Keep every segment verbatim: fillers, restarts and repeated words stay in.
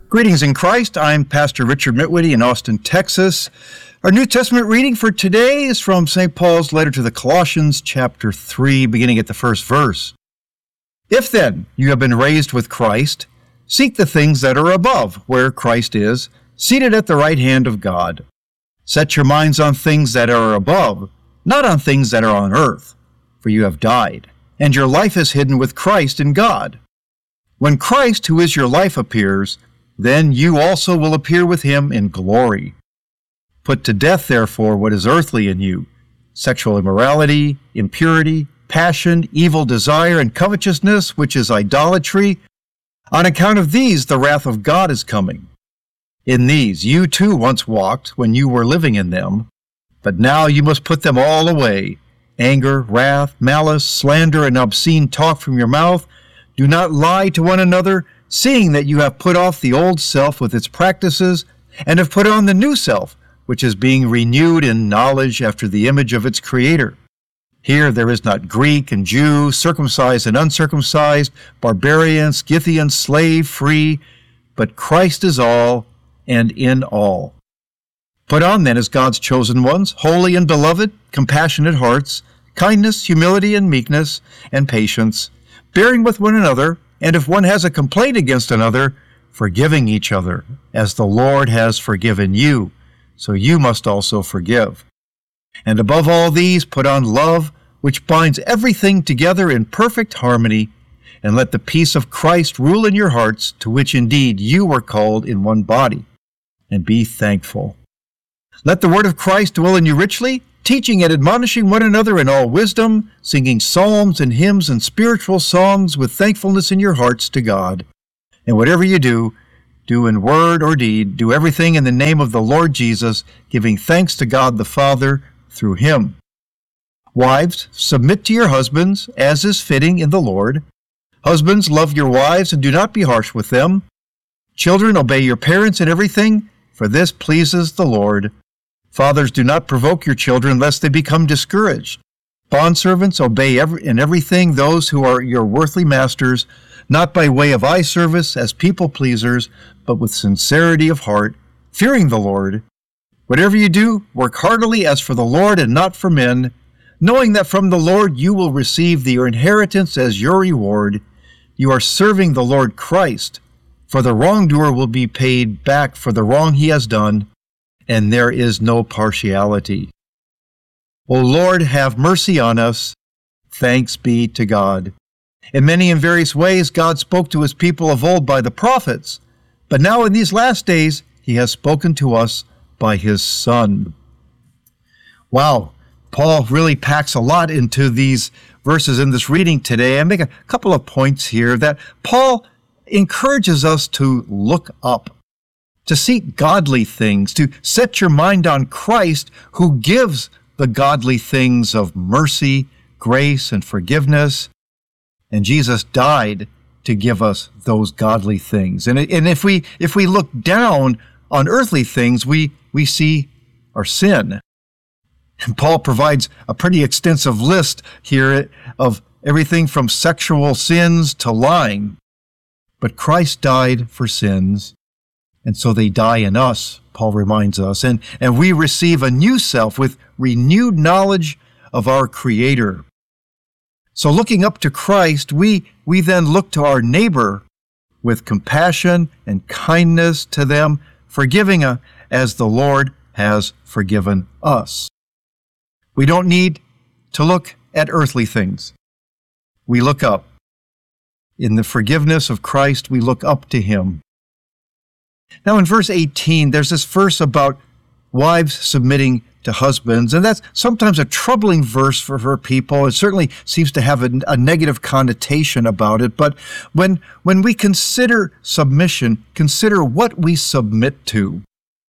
Greetings in Christ. I'm Pastor Richard Mitwitty in Austin, Texas. Our New Testament reading for today is from Saint Paul's letter to the Colossians, chapter three, beginning at the first verse. If then you have been raised with Christ, seek the things that are above, where Christ is, seated at the right hand of God. Set your minds on things that are above, not on things that are on earth, for you have died, and your life is hidden with Christ in God. When Christ, who is your life, appears, then you also will appear with him in glory. Put to death, therefore, what is earthly in you, sexual immorality, impurity, passion, evil desire, and covetousness, which is idolatry. On account of these, the wrath of God is coming. In these you too once walked when you were living in them, but now you must put them all away: anger, wrath, malice, slander, and obscene talk from your mouth. Do not lie to one another, seeing that you have put off the old self with its practices, and have put on the new self, which is being renewed in knowledge after the image of its Creator. Here there is not Greek and Jew, circumcised and uncircumcised, barbarian, Scythian, slave, free, but Christ is all and in all. Put on then as God's chosen ones, holy and beloved, compassionate hearts, kindness, humility, and meekness, and patience, bearing with one another, and if one has a complaint against another, forgiving each other, as the Lord has forgiven you, so you must also forgive. And above all these, put on love, which binds everything together in perfect harmony, and let the peace of Christ rule in your hearts, to which indeed you were called in one body, and be thankful. Let the word of Christ dwell in you richly, teaching and admonishing one another in all wisdom, singing psalms and hymns and spiritual songs with thankfulness in your hearts to God. And whatever you do, do in word or deed, do everything in the name of the Lord Jesus, giving thanks to God the Father through him. Wives, submit to your husbands, as is fitting in the Lord. Husbands, love your wives and do not be harsh with them. Children, obey your parents in everything, for this pleases the Lord. Fathers, do not provoke your children, lest they become discouraged. Bondservants, obey every, in everything those who are your worldly masters, not by way of eye service as people-pleasers, but with sincerity of heart, fearing the Lord. Whatever you do, work heartily as for the Lord and not for men, knowing that from the Lord you will receive the inheritance as your reward. You are serving the Lord Christ, for the wrongdoer will be paid back for the wrong he has done, and there is no partiality. O Lord, have mercy on us. Thanks be to God. In many and various ways, God spoke to his people of old by the prophets, but now in these last days, he has spoken to us by his Son. Wow, Paul really packs a lot into these verses in this reading today. I make a couple of points here that Paul encourages us to look up, to seek godly things, to set your mind on Christ, who gives the godly things of mercy, grace, and forgiveness. And Jesus died to give us those godly things. And, and if we if we look down on earthly things, we, we see our sin. And Paul provides a pretty extensive list here of everything from sexual sins to lying. But Christ died for sins, and so they die in us, Paul reminds us, and, and we receive a new self with renewed knowledge of our Creator. So looking up to Christ, we, we then look to our neighbor with compassion and kindness to them, forgiving uh, as the Lord has forgiven us. We don't need to look at earthly things. We look up. In the forgiveness of Christ, we look up to him. Now in verse eighteen, there's this verse about wives submitting to husbands, and that's sometimes a troubling verse for, for people. It certainly seems to have a, a negative connotation about it, but when, when we consider submission, consider what we submit to.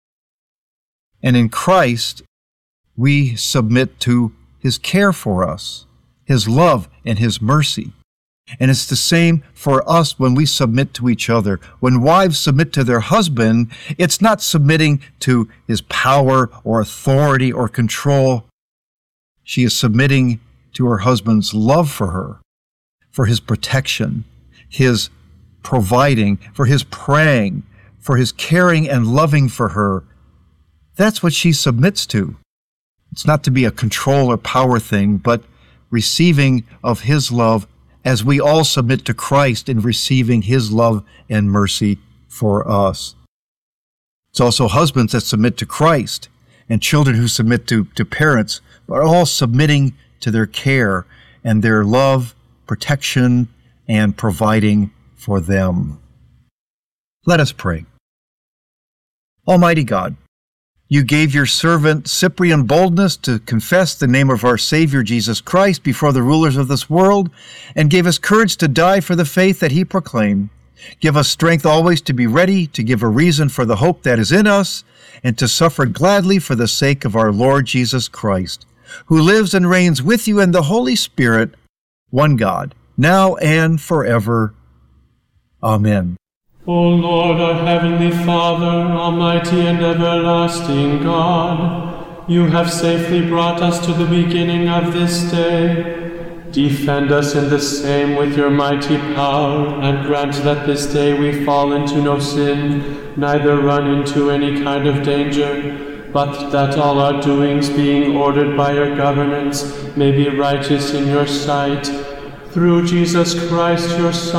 And in Christ, we submit to his care for us, his love and his mercy. And it's the same for us when we submit to each other. When wives submit to their husband, it's not submitting to his power or authority or control. She is submitting to her husband's love for her, for his protection, his providing, for his praying, for his caring and loving for her. That's what she submits to. It's not to be a control or power thing, but receiving of his love as we all submit to Christ in receiving his love and mercy for us. It's also husbands that submit to Christ and children who submit to, to parents are all submitting to their care and their love, protection, and providing for them. Let us pray. Almighty God, you gave your servant Cyprian boldness to confess the name of our Savior Jesus Christ before the rulers of this world and gave us courage to die for the faith that he proclaimed. Give us strength always to be ready to give a reason for the hope that is in us and to suffer gladly for the sake of our Lord Jesus Christ, who lives and reigns with you in the Holy Spirit, one God, now and forever. Amen. O Lord, our heavenly Father, almighty and everlasting God, you have safely brought us to the beginning of this day. Defend us in the same with your mighty power, and grant that this day we fall into no sin, neither run into any kind of danger, but that all our doings, being ordered by your governance, may be righteous in your sight. Through Jesus Christ, your Son,